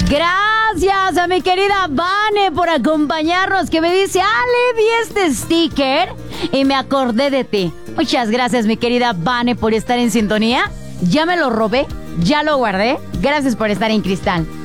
Gracias a mi querida Vane por acompañarnos, que me dice, Ale, vi este sticker y me acordé de ti. Muchas gracias, mi querida Vane, por estar en sintonía. Ya me lo robé, ya lo guardé. Gracias por estar en Cristal.